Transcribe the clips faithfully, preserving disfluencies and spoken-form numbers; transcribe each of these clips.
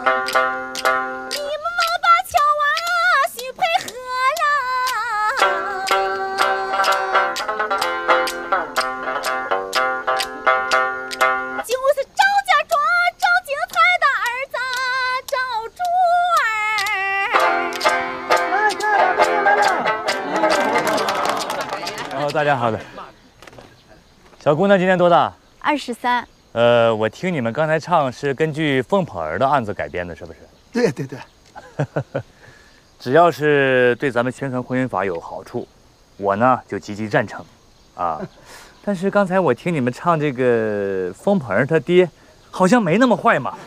大家好的，小姑娘今年多大？ 二十三。 呃，我听你们刚才唱是根据凤捧儿的案子改编的，是不是？ 对对对。 只要是对咱们宣传婚姻法有好处，我呢就积极赞成，啊。但是刚才我听你们唱这个凤捧儿他爹，好像没那么坏嘛。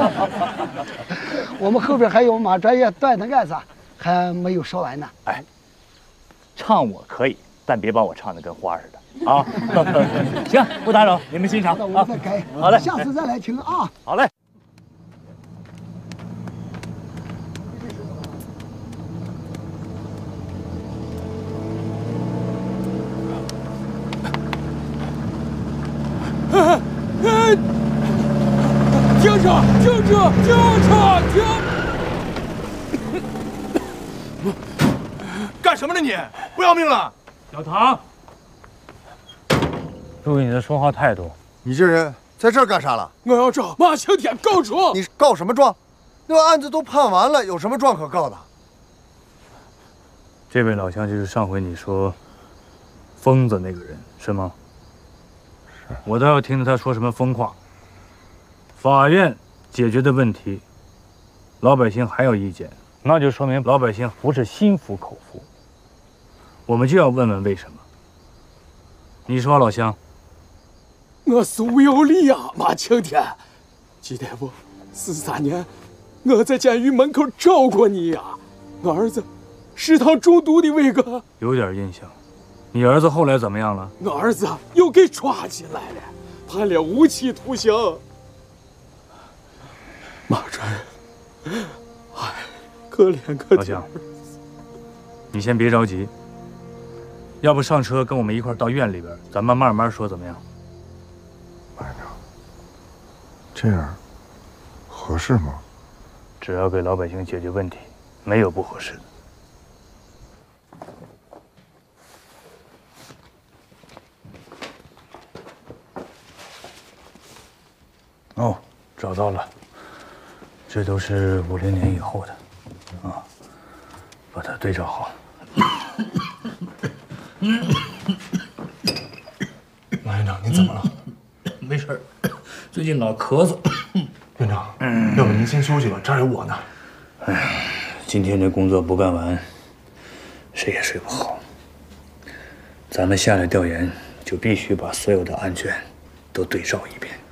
我们后边还有马专业断的案子，还没有说完呢。 哎，唱我可以。但别把我唱得跟花似的啊！行，不打扰，你们欣赏。 那我再改。 好嘞， 下次再来听啊。 好嘞。 停车！停车！停车！停！干什么呢你？不要命了？ 小唐，注意你的说话态度。 你这人在这儿干啥了？ 我要找马青天告状。 你告什么状？那案子都判完了，有什么状可告的？ 这位老乡就是上回你说疯子那个人，是吗？是。我倒要听听他说什么疯话。法院解决的问题，老百姓还有意见，那就说明老百姓不是心服口服。我们就要问问为什么。你说，老乡？ 我是无有理呀，马青天。记得不？四三年，我在监狱门口找过你呀。我儿子食堂中毒的伟哥。 有点印象。你儿子后来怎么样了？ 我儿子又给抓进来了，判了无期徒刑。马专人，哎，可怜可怜。 老乡，你先别着急。要不上车跟我们一块儿到院里边，咱们慢慢说，怎么样？ 班长，这样合适吗？ 只要给老百姓解决问题，没有不合适的。哦，找到了，这都是五零年以后的，啊，把它对照好。 马院长，您怎么了？ 没事，最近老咳嗽。 院长，要不您先休息吧，这儿有我呢。 哎呀，今天这工作不干完，谁也睡不好。咱们下来调研，就必须把所有的案卷都对照一遍。